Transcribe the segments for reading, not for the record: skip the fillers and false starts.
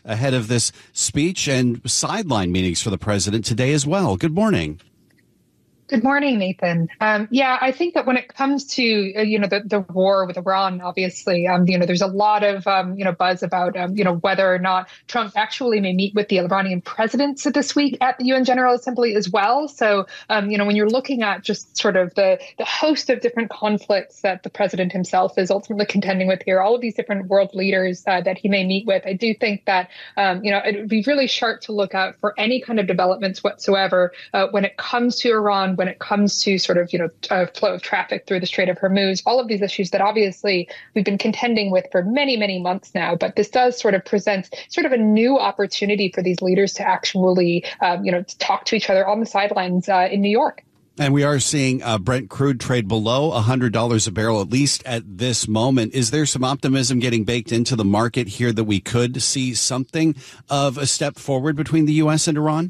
ahead of this speech and sideline meetings for the president today as well. Good morning. Good morning, Nathan. I think that when it comes to, the war with Iran, obviously, there's a lot of, buzz about, whether or not Trump actually may meet with the Iranian president this week at the UN General Assembly as well. So, when you're looking at just sort of the host of different conflicts that the president himself is ultimately contending with here, all of these different world leaders that he may meet with, I do think that, it would be really sharp to look out for any kind of developments whatsoever when it comes to Iran, when it comes to sort of, flow of traffic through the Strait of Hormuz, all of these issues that obviously we've been contending with for many, many months now. But this does sort of present sort of a new opportunity for these leaders to actually, talk to each other on the sidelines in New York. And we are seeing Brent crude trade below $100 a barrel, at least at this moment. Is there some optimism getting baked into the market here that we could see something of a step forward between the U.S. and Iran?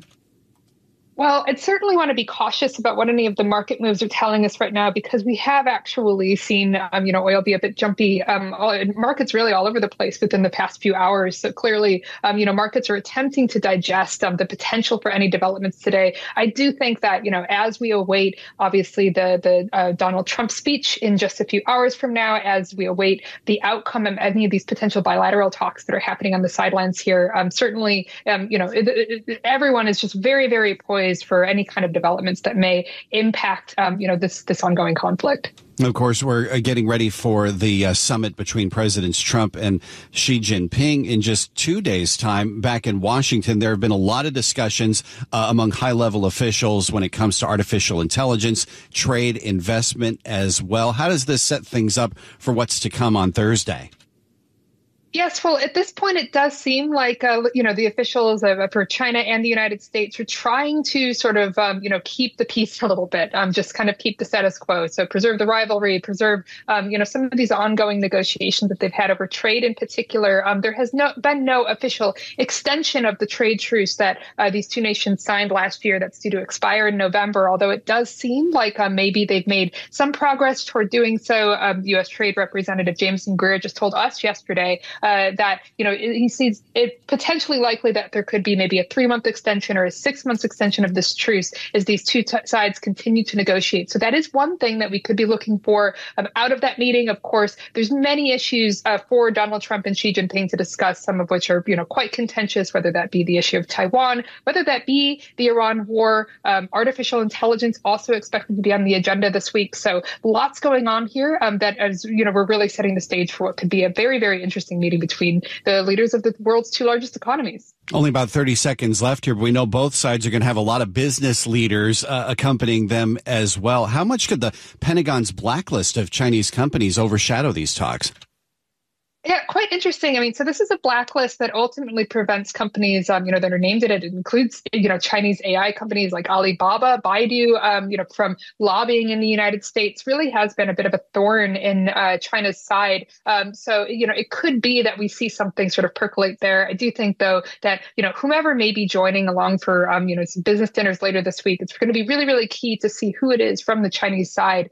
Well, I'd certainly want to be cautious about what any of the market moves are telling us right now, because we have actually seen, oil be a bit jumpy. Markets really all over the place within the past few hours. So clearly, markets are attempting to digest the potential for any developments today. I do think that, as we await, obviously, the Donald Trump speech in just a few hours from now, as we await the outcome of any of these potential bilateral talks that are happening on the sidelines here, certainly, everyone is just very, very poised for any kind of developments that may impact, this ongoing conflict. Of course, we're getting ready for the summit between Presidents Trump and Xi Jinping in just 2 days' time back in Washington. There have been a lot of discussions among high-level officials when it comes to artificial intelligence, trade, investment as well. How does this set things up for what's to come on Thursday? Yes, well, at this point, it does seem like, the officials for China and the United States are trying to sort of, keep the peace a little bit, just kind of keep the status quo. So preserve the rivalry, preserve, some of these ongoing negotiations that they've had over trade in particular. There has been no official extension of the trade truce that these two nations signed last year that's due to expire in November, although it does seem like maybe they've made some progress toward doing so. U.S. Trade Representative Jameson Greer just told us yesterday that, he sees it potentially likely that there could be maybe a 3-month extension or a 6-month extension of this truce as these two sides continue to negotiate. So that is one thing that we could be looking for out of that meeting. Of course, there's many issues for Donald Trump and Xi Jinping to discuss, some of which are, quite contentious, whether that be the issue of Taiwan, whether that be the Iran war, artificial intelligence also expected to be on the agenda this week. So lots going on here that, as we're really setting the stage for what could be a very, very interesting meeting between the leaders of the world's two largest economies. Only about 30 seconds left here, but we know both sides are going to have a lot of business leaders accompanying them as well. How much could the Pentagon's blacklist of Chinese companies overshadow these talks? Yeah, quite interesting. I mean, so this is a blacklist that ultimately prevents companies, that are named in it. It includes, Chinese AI companies like Alibaba, Baidu, from lobbying in the United States. Really has been a bit of a thorn in China's side. So, it could be that we see something sort of percolate there. I do think, though, that, whomever may be joining along for, some business dinners later this week, it's going to be really, really key to see who it is from the Chinese side,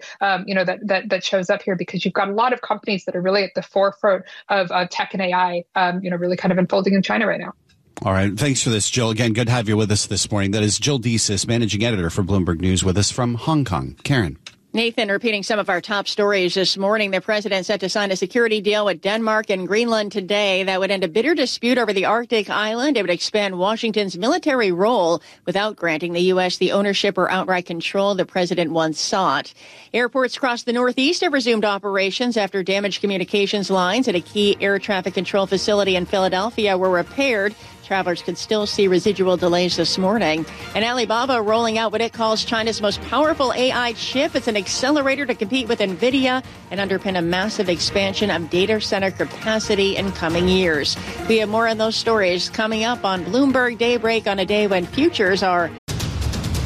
that shows up here, because you've got a lot of companies that are really at the forefront of tech and AI, really kind of unfolding in China right now. All right. Thanks for this, Jill. Again, good to have you with us this morning. That is Jill Desis, managing editor for Bloomberg News, with us from Hong Kong. Karen. Nathan, repeating some of our top stories this morning, the president set to sign a security deal with Denmark and Greenland today that would end a bitter dispute over the Arctic island. It would expand Washington's military role without granting the U.S. the ownership or outright control the president once sought. Airports across the Northeast have resumed operations after damaged communications lines at a key air traffic control facility in Philadelphia were repaired. Travelers could still see residual delays this morning. And Alibaba rolling out what it calls China's most powerful AI chip. It's an accelerator to compete with NVIDIA and underpin a massive expansion of data center capacity in coming years. We have more on those stories coming up on Bloomberg Daybreak on a day when futures are